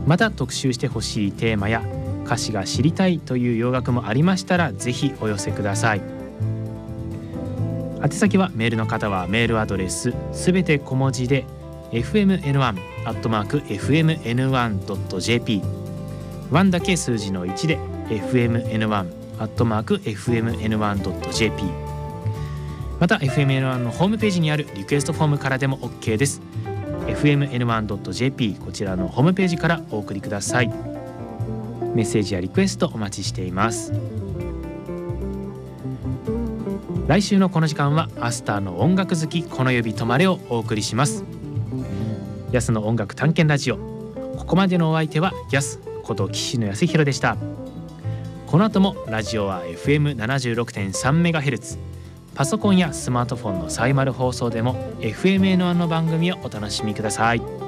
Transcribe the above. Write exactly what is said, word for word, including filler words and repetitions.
また特集してほしいテーマや歌詞が知りたいという洋楽もありましたらぜひお寄せください。宛先はメールの方はメールアドレスすべて小文字で エフエムエヌワン アットマーク エフエムエヌワン ドット ジェーピー ワンだけ数字のいちで エフエムエヌワン アットマーク エフエムエヌワン ドット ジェーピー また エフエムエヌワン のホームページにあるリクエストフォームからでも OK です。 エフエムエヌワン ドット ジェーピー こちらのホームページからお送りください。メッセージやリクエストお待ちしています。来週のこの時間はアスターの音楽好きこの指止まれをお送りします。ヤスの音楽探検ラジオ、ここまでのお相手はヤスこと岸野康弘でした。この後もラジオは エフエムななじゅうろくてんさんメガヘルツ、パソコンやスマートフォンのサイマル放送でも エフエムエヌワン の番組をお楽しみください。